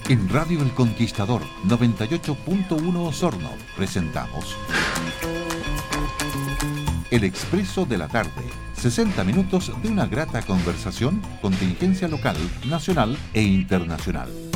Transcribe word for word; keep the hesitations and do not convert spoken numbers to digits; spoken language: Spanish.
En Radio El Conquistador noventa y ocho punto uno Osorno presentamos El Expreso de la Tarde. sesenta minutos de una grata conversación, contingencia local, nacional e internacional.